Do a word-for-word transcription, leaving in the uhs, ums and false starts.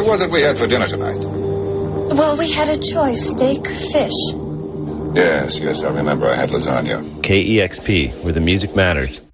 was it we had for dinner tonight? Well, we had a choice, steak or fish. Yes, yes, I remember I had lasagna. K E X P, where the music matters.